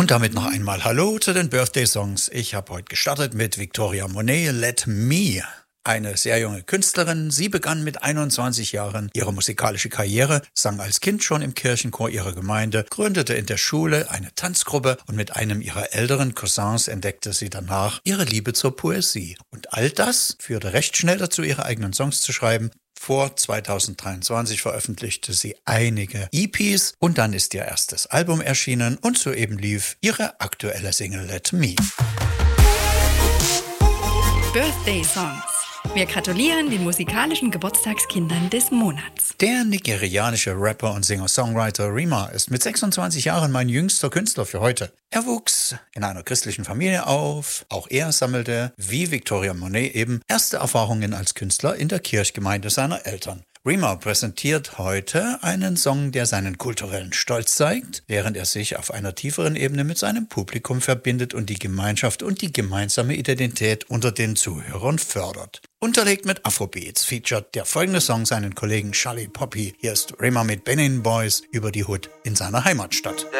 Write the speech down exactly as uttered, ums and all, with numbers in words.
Und damit noch einmal Hallo zu den Birthday-Songs. Ich habe heute gestartet mit Victoria Monet, Let Me. Eine sehr junge Künstlerin. Sie begann mit einundzwanzig Jahren ihre musikalische Karriere, sang als Kind schon im Kirchenchor ihrer Gemeinde, gründete in der Schule eine Tanzgruppe und mit einem ihrer älteren Cousins entdeckte sie danach ihre Liebe zur Poesie. Und all das führte recht schnell dazu, ihre eigenen Songs zu schreiben. Vor zweitausenddreiundzwanzig veröffentlichte sie einige E Ps und dann ist ihr erstes Album erschienen und soeben lief ihre aktuelle Single Let Me. Birthday Songs. Wir gratulieren den musikalischen Geburtstagskindern des Monats. Der nigerianische Rapper und Singer-Songwriter Rema ist mit sechsundzwanzig Jahren mein jüngster Künstler für heute. Er wuchs in einer christlichen Familie auf. Auch er sammelte, wie Victoria Monet eben, erste Erfahrungen als Künstler in der Kirchgemeinde seiner Eltern. Rema präsentiert heute einen Song, der seinen kulturellen Stolz zeigt, während er sich auf einer tieferen Ebene mit seinem Publikum verbindet und die Gemeinschaft und die gemeinsame Identität unter den Zuhörern fördert. Unterlegt mit Afrobeats featuret der folgende Song seinen Kollegen Charlie Poppy. Hier ist Rema mit Benin Boys über die Hood in seiner Heimatstadt.